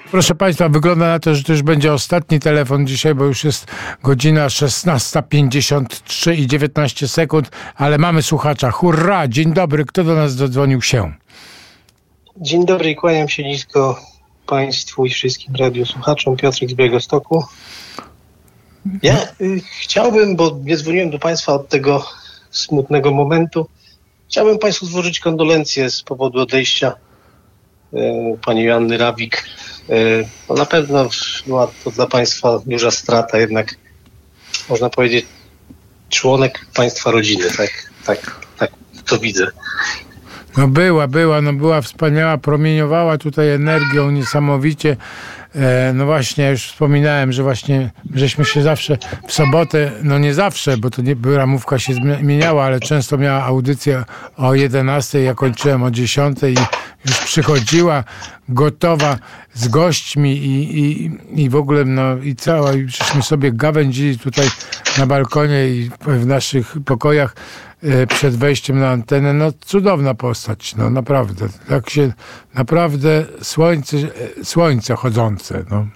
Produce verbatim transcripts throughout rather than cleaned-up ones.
Proszę Państwa, wygląda na to, że to już będzie ostatni telefon dzisiaj, bo już jest godzina szesnasta pięćdziesiąt trzy i dziewiętnaście sekund, ale mamy słuchacza. Hurra! Dzień dobry, kto do nas dodzwonił się? Dzień dobry i kłaniam się nisko Państwu i wszystkim radiosłuchaczom. Piotrek z Białegostoku. Ja y, chciałbym, bo nie dzwoniłem do Państwa od tego smutnego momentu, chciałbym Państwu złożyć kondolencje z powodu odejścia y, pani Joanny Rawik. Y, no na pewno była to dla Państwa duża strata, jednak można powiedzieć członek Państwa rodziny, tak, tak, tak to widzę. No była, była, no była wspaniała, promieniowała tutaj energią niesamowicie. E, no właśnie, ja już wspominałem, że właśnie żeśmy się zawsze w sobotę, no nie zawsze, bo to nie, ramówka się zmieniała, ale często miała audycję o jedenastej, ja kończyłem o dziesiątej i już przychodziła gotowa z gośćmi i, i, i w ogóle no i cała, i żeśmy sobie gawędzili tutaj na balkonie i w naszych pokojach przed wejściem na antenę. No cudowna postać, no naprawdę. Tak się, naprawdę słońce, słońce chodzące, no.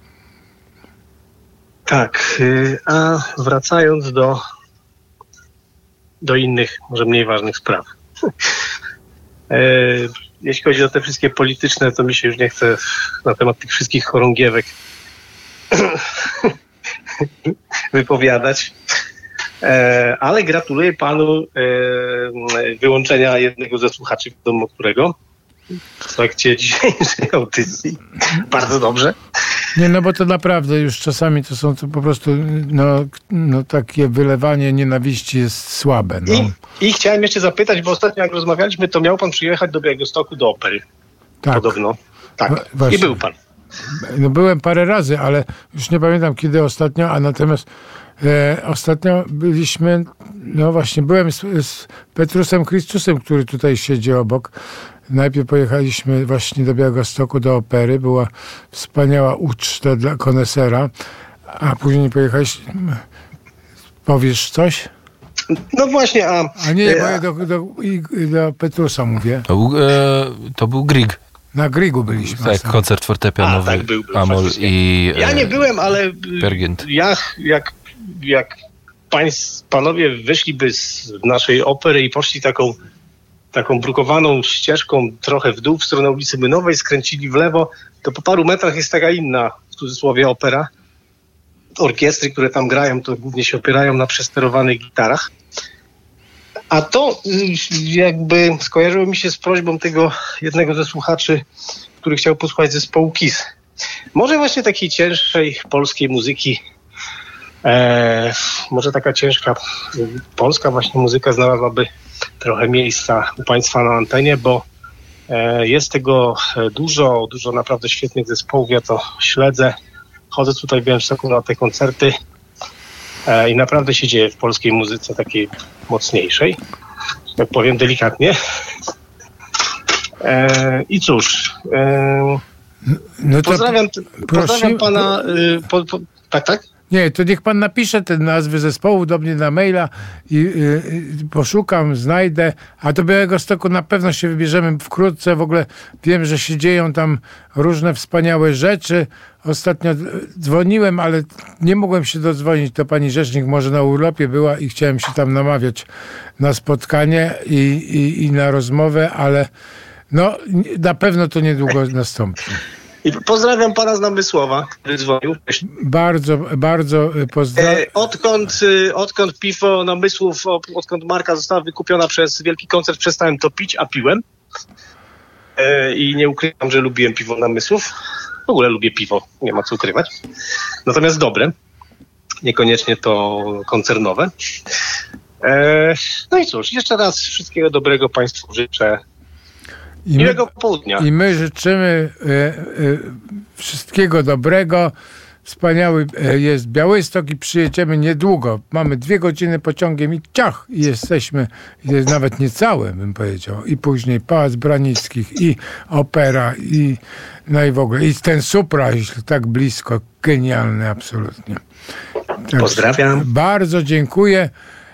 Tak, a wracając do do innych, może mniej ważnych spraw. Jeśli chodzi o te wszystkie polityczne, to mi się już nie chce na temat tych wszystkich chorągiewek wypowiadać. E, ale gratuluję panu e, wyłączenia jednego ze słuchaczy, wiadomo którego, w trakcie dzisiejszej audycji. Bardzo dobrze. Nie, no bo to naprawdę już czasami to są to po prostu no, no takie wylewanie nienawiści jest słabe. No. I, I chciałem jeszcze zapytać, bo ostatnio jak rozmawialiśmy, to miał pan przyjechać do Białegostoku do opery. Tak. Podobno. Tak. No, i był pan. No byłem parę razy, ale już nie pamiętam kiedy ostatnio, a natomiast E, ostatnio byliśmy, no właśnie, byłem z, z Petrusem Chrystusem, który tutaj siedzi obok. Najpierw pojechaliśmy właśnie do Białegostoku, do opery. Była wspaniała uczta dla konesera, a później pojechaliśmy... Powiesz coś? No właśnie, a... A nie, bo ja do, do, do Petrusa mówię. To był, e, to był Grieg. Na Griegu byliśmy. Tak, koncert fortepianowy, a, tak, był, był, Amol i... Ja nie byłem, ale... Pergint. Ja, jak... jak państw, panowie wyszliby z naszej opery i poszli taką, taką brukowaną ścieżką trochę w dół w stronę ulicy Mynowej, skręcili w lewo, to po paru metrach jest taka inna, w cudzysłowie, opera. Orkiestry, które tam grają, to głównie się opierają na przesterowanych gitarach. A to jakby skojarzyło mi się z prośbą tego jednego ze słuchaczy, który chciał posłuchać zespołu Kiss. Może właśnie takiej cięższej polskiej muzyki. Eee, może taka ciężka polska właśnie muzyka znalazłaby trochę miejsca u Państwa na antenie, bo e, jest tego dużo, dużo naprawdę świetnych zespołów. Ja to śledzę. Chodzę tutaj w Białymstoku na te koncerty e, i naprawdę się dzieje w polskiej muzyce takiej mocniejszej, tak powiem delikatnie. E, I cóż, e, no pozdrawiam, pozdrawiam pana. Y, po, po, tak, tak? Nie, to niech pan napisze te nazwy zespołu do mnie na maila i y, y, poszukam, znajdę, a do Białegostoku na pewno się wybierzemy wkrótce. W ogóle wiem, że się dzieją tam różne wspaniałe rzeczy. Ostatnio dzwoniłem, ale nie mogłem się dodzwonić do pani rzecznik, może na urlopie była i chciałem się tam namawiać na spotkanie i, i, i na rozmowę, ale no na pewno to niedługo nastąpi. I pozdrawiam pana z Namysłowa, który dzwonił. Bardzo, bardzo pozdrawiam. E, odkąd, odkąd piwo Namysłów, odkąd marka została wykupiona przez Wielki Koncert, przestałem to pić, a piłem. E, I nie ukrywam, że lubiłem piwo Namysłów. W ogóle lubię piwo, nie ma co ukrywać. Natomiast dobre. Niekoniecznie to koncernowe. E, no i cóż, jeszcze raz wszystkiego dobrego państwu życzę. I miłego południa. I my życzymy e, e, wszystkiego dobrego. Wspaniały e, jest Białystok i przyjedziemy niedługo. Mamy dwie godziny pociągiem i ciach, i jesteśmy, jest nawet niecałe, bym powiedział. I później Pałac Branickich, i opera, i no i w ogóle. I ten Supra, jeśli tak blisko, genialny absolutnie. Tak, pozdrawiam. Bardzo dziękuję.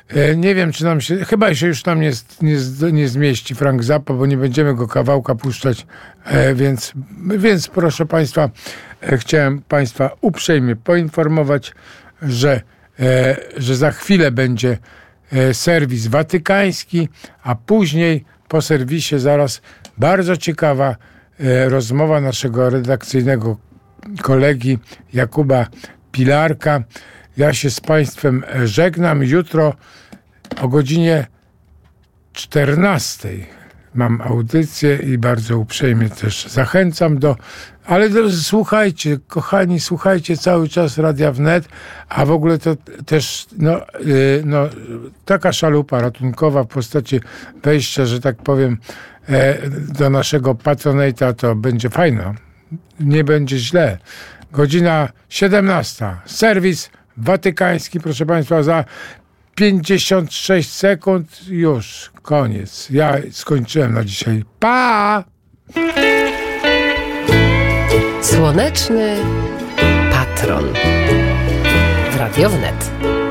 E, nie wiem, czy nam się, chyba się już nam nie, nie, nie zmieści Frank Zappa, bo nie będziemy go kawałka puszczać, e, więc, więc proszę Państwa, e, chciałem Państwa uprzejmie poinformować, że, e, że za chwilę będzie e, serwis watykański, a później po serwisie zaraz bardzo ciekawa e, rozmowa naszego redakcyjnego kolegi Jakuba Pilarka. Ja się z Państwem żegnam. Jutro o godzinie czternastej mam audycję i bardzo uprzejmie też zachęcam do... Ale do, słuchajcie, kochani, słuchajcie cały czas Radia Wnet, a w ogóle to też no, yy, no, taka szalupa ratunkowa w postaci wejścia, że tak powiem, e, do naszego Patronite'a to będzie fajno. Nie będzie źle. Godzina siedemnasta. Serwis watykański, proszę Państwa, za pięćdziesiąt sześć sekund. Już, koniec. Ja skończyłem na dzisiaj. Pa! Słoneczny patron w Radio Wnet.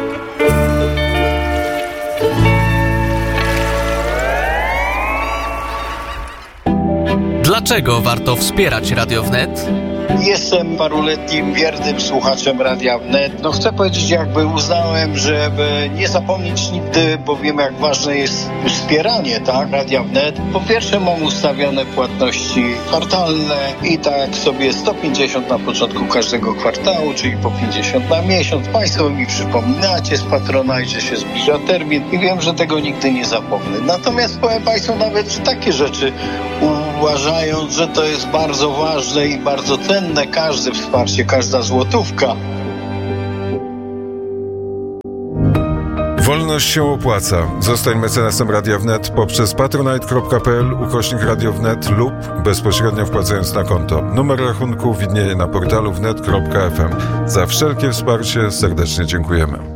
Dlaczego warto wspierać Radio Wnet? Jestem paruletnim, wiernym słuchaczem Radia Wnet. No chcę powiedzieć, jakby uznałem, żeby nie zapomnieć nigdy, bo wiem, jak ważne jest wspieranie, tak, Radia Wnet. Po pierwsze mam ustawione płatności kwartalne i tak sobie sto pięćdziesiąt na początku każdego kwartału, czyli po pięćdziesiąt na miesiąc. Państwo mi przypominacie z Patronite, że się zbliża termin i wiem, że tego nigdy nie zapomnę. Natomiast powiem Państwu nawet, że takie rzeczy uważając, że to jest bardzo ważne i bardzo cenne, każde wsparcie, każda złotówka. Wolność się opłaca. Zostań mecenasem Radia Wnet poprzez patronite kropka p l ukośnik Radio Wnet lub bezpośrednio wpłacając na konto. Numer rachunku widnieje na portalu wnet kropka f m. Za wszelkie wsparcie serdecznie dziękujemy.